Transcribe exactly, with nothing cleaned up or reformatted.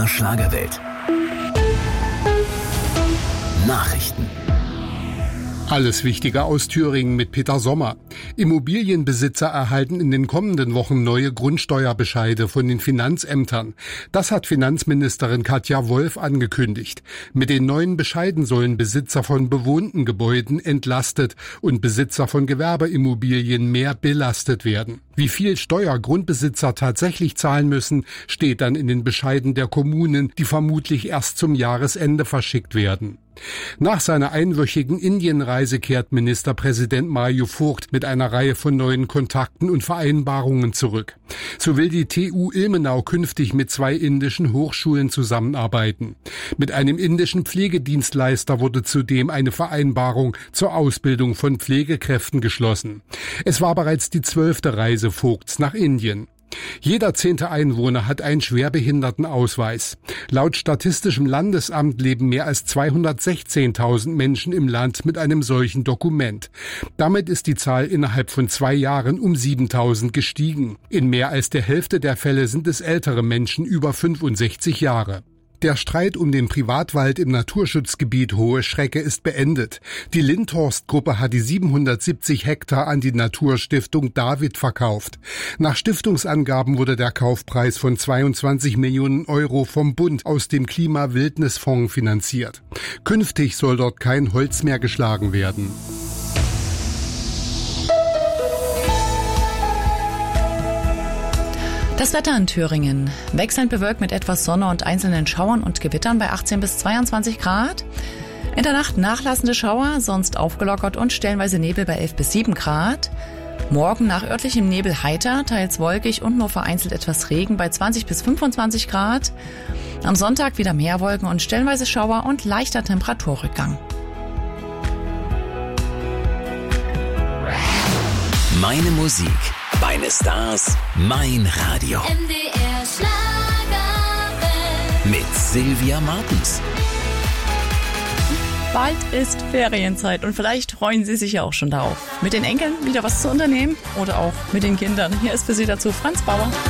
R Schlagerwelt. Nachrichten. Alles Wichtige aus Thüringen mit Peter Sommer. Immobilienbesitzer erhalten in den kommenden Wochen neue Grundsteuerbescheide von den Finanzämtern. Das hat Finanzministerin Katja Wolf angekündigt. Mit den neuen Bescheiden sollen Besitzer von bewohnten Gebäuden entlastet und Besitzer von Gewerbeimmobilien mehr belastet werden. Wie viel Steuer Grundbesitzer tatsächlich zahlen müssen, steht dann in den Bescheiden der Kommunen, die vermutlich erst zum Jahresende verschickt werden. Nach seiner einwöchigen Indienreise kehrt Ministerpräsident Mario Vogt mit einer Reihe von neuen Kontakten und Vereinbarungen zurück. So will die T U Ilmenau künftig mit zwei indischen Hochschulen zusammenarbeiten. Mit einem indischen Pflegedienstleister wurde zudem eine Vereinbarung zur Ausbildung von Pflegekräften geschlossen. Es war bereits die zwölfte Reise Vogts nach Indien. Jeder zehnte Einwohner hat einen Schwerbehindertenausweis. Laut Statistischem Landesamt leben mehr als zweihundertsechzehntausend Menschen im Land mit einem solchen Dokument. Damit ist die Zahl innerhalb von zwei Jahren um siebentausend gestiegen. In mehr als der Hälfte der Fälle sind es ältere Menschen über fünfundsechzig Jahre. Der Streit um den Privatwald im Naturschutzgebiet Hohe Schrecke ist beendet. Die Lindhorst-Gruppe hat die siebenhundertsiebzig Hektar an die Naturstiftung David verkauft. Nach Stiftungsangaben wurde der Kaufpreis von zweiundzwanzig Millionen Euro vom Bund aus dem Klima-Wildnisfonds finanziert. Künftig soll dort kein Holz mehr geschlagen werden. Das Wetter in Thüringen. Wechselnd bewölkt mit etwas Sonne und einzelnen Schauern und Gewittern bei achtzehn bis zweiundzwanzig Grad. In der Nacht nachlassende Schauer, sonst aufgelockert und stellenweise Nebel bei elf bis sieben Grad. Morgen nach örtlichem Nebel heiter, teils wolkig und nur vereinzelt etwas Regen bei zwanzig bis fünfundzwanzig Grad. Am Sonntag wieder mehr Wolken und stellenweise Schauer und leichter Temperaturrückgang. Meine Musik, meine Stars, mein Radio. M D R Schlagerwelt. Mit Sylvia Martens. Bald ist Ferienzeit und vielleicht freuen Sie sich ja auch schon darauf, mit den Enkeln wieder was zu unternehmen oder auch mit den Kindern. Hier ist für Sie dazu Franz Bauer.